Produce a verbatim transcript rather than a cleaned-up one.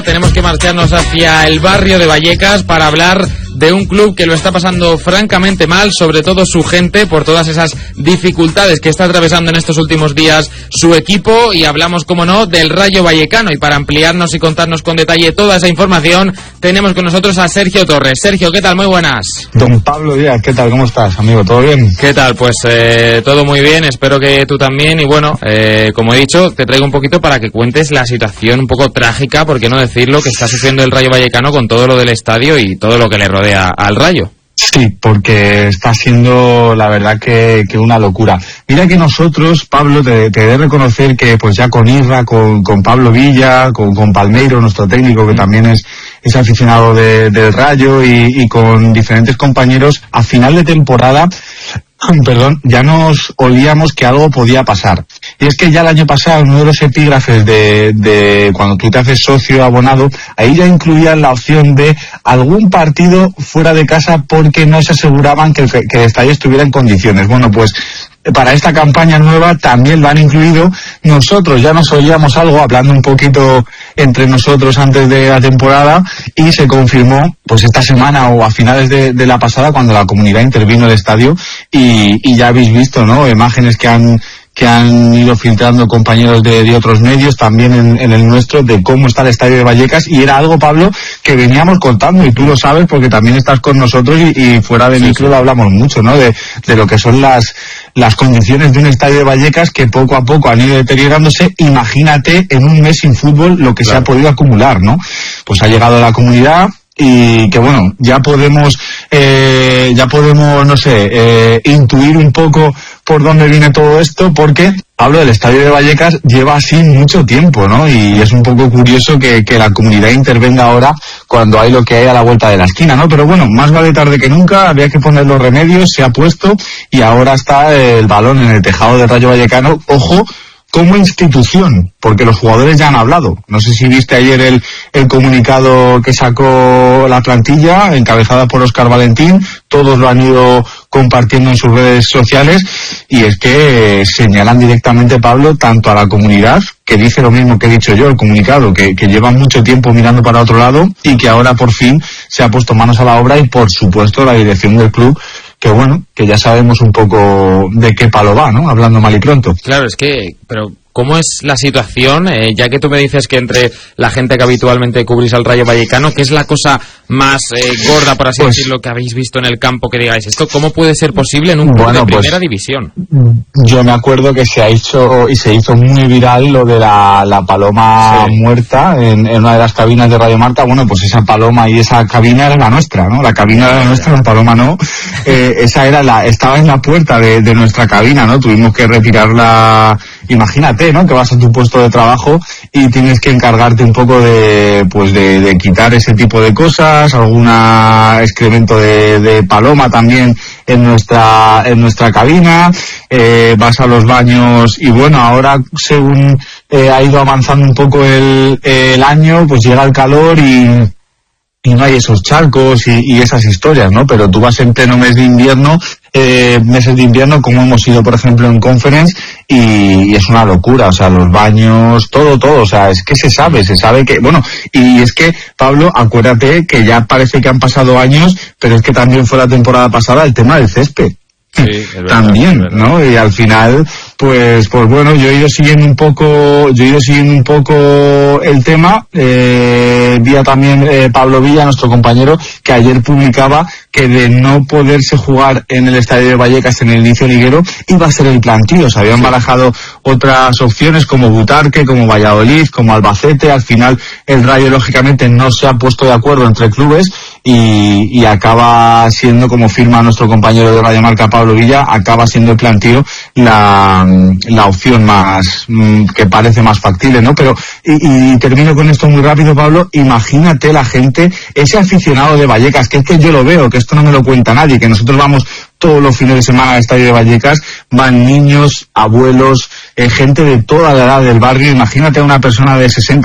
Tenemos que marcharnos hacia el barrio de Vallecas para hablar de un club que lo está pasando francamente mal, sobre todo su gente, por todas esas dificultades que está atravesando en estos últimos días su equipo, y hablamos, como no, del Rayo Vallecano. Y para ampliarnos y contarnos con detalle toda esa información, tenemos con nosotros a Sergio Torres. Sergio, ¿qué tal? Muy buenas. Don Pablo Díaz, ¿qué tal? ¿Cómo estás, amigo? ¿Todo bien? ¿Qué tal? Pues eh, todo muy bien, espero que tú también. Y bueno, eh, como he dicho, te traigo un poquito para que cuentes la situación un poco trágica, por qué no decirlo, que está sufriendo el Rayo Vallecano con todo lo del estadio y todo lo que le rodea al Rayo. Sí, porque está siendo la verdad que, que una locura. Mira que nosotros, Pablo, te, te he de reconocer que pues ya con Irra, con, con Pablo Villa, con, con Palmeiro, nuestro técnico, que también es, es aficionado de, del Rayo, y, y con diferentes compañeros, a final de temporada, perdón, ya nos olíamos que algo podía pasar. Y es que ya el año pasado, uno de los epígrafes de, de cuando tú te haces socio abonado, ahí ya incluían la opción de algún partido fuera de casa porque no se aseguraban que el, que el estadio estuviera en condiciones. Bueno, pues para esta campaña nueva también lo han incluido. Nosotros ya nos oíamos algo, hablando un poquito entre nosotros antes de la temporada, y se confirmó pues esta semana o a finales de, de la pasada, cuando la comunidad intervino en el estadio, y, y ya habéis visto, ¿no?, imágenes que han que han ido filtrando compañeros de, de otros medios, también en, en el nuestro, de cómo está el estadio de Vallecas. Y era algo, Pablo, que veníamos contando, y tú lo sabes porque también estás con nosotros, y, y fuera de sí, micro sí. Lo hablamos mucho, ¿no?, de, de lo que son las las condiciones de un estadio de Vallecas, que poco a poco han ido deteriorándose. Imagínate en un mes sin fútbol lo que claro. se ha podido acumular, ¿no? Pues ha llegado a la comunidad, y que bueno, ya podemos eh, ya podemos, no sé, eh, intuir un poco por dónde viene todo esto, porque hablo del estadio de Vallecas, lleva así mucho tiempo, ¿no? Y es un poco curioso que, que la comunidad intervenga ahora cuando hay lo que hay a la vuelta de la esquina, ¿no? Pero bueno, más vale tarde que nunca, había que poner los remedios, se ha puesto, y ahora está el balón en el tejado del Rayo Vallecano. Ojo, como institución, porque los jugadores ya han hablado. No sé si viste ayer el, el comunicado que sacó la plantilla, encabezada por Óscar Valentín. Todos lo han ido compartiendo en sus redes sociales, y es que eh, señalan directamente, Pablo, tanto a la comunidad, que dice lo mismo que he dicho yo, el comunicado, que, que lleva mucho tiempo mirando para otro lado, y que ahora por fin se ha puesto manos a la obra, y por supuesto la dirección del club, que bueno, que ya sabemos un poco de qué palo va, ¿no?, hablando mal y pronto. Claro, es que, pero ¿cómo es la situación? Eh, ya que tú me dices que entre la gente que habitualmente cubrís al Rayo Vallecano, ¿qué es la cosa más eh, gorda, por así pues, decirlo, que habéis visto en el campo, que digáis, esto cómo puede ser posible en un club bueno, de primera pues, división? Yo me acuerdo que se ha hecho, y se hizo muy viral, lo de la, la paloma sí. muerta en, en una de las cabinas de Radio Marca. Bueno, pues esa paloma y esa cabina era la nuestra, ¿no? La cabina era la nuestra, la paloma no. Eh, esa era la, estaba en la puerta de, de nuestra cabina, ¿no? Tuvimos que retirarla. Imagínate, ¿no?, que vas a tu puesto de trabajo y tienes que encargarte un poco de, pues de, de quitar ese tipo de cosas, alguna excremento de, de paloma también en nuestra, en nuestra cabina, eh, vas a los baños, y bueno, ahora según eh, ha ido avanzando un poco el, el año, pues llega el calor y y no hay esos charcos y, y esas historias, ¿no? Pero tú vas en pleno mes de invierno, eh, meses de invierno, como hemos ido, por ejemplo, en Conference, y, y es una locura, o sea, los baños, todo, todo, o sea, es que se sabe, se sabe que, bueno, y es que, Pablo, acuérdate que ya parece que han pasado años, pero es que también fue la temporada pasada el tema del césped. Sí, es verdad, también, es ¿no? Y al final, pues, pues bueno, yo he ido siguiendo un poco, yo he ido siguiendo un poco el tema. Eh, día también eh, Pablo Villa, nuestro compañero, que ayer publicaba que de no poderse jugar en el estadio de Vallecas en el inicio liguero, iba a ser el plantío. Se habían sí. barajado otras opciones como Butarque, como Valladolid, como Albacete. Al final el Rayo, lógicamente, no se ha puesto de acuerdo entre clubes, y, y acaba siendo, como firma nuestro compañero de Radio Marca, Pablo Villa, acaba siendo el plantío la, la opción más que parece más factible, ¿no? Pero, y, y termino con esto muy rápido, Pablo. Imagínate la gente, ese aficionado de Vallecas, que es que yo lo veo, que esto no me lo cuenta nadie, que nosotros vamos todos los fines de semana al estadio de Vallecas, van niños, abuelos, eh, gente de toda la edad del barrio. Imagínate a una persona de sesenta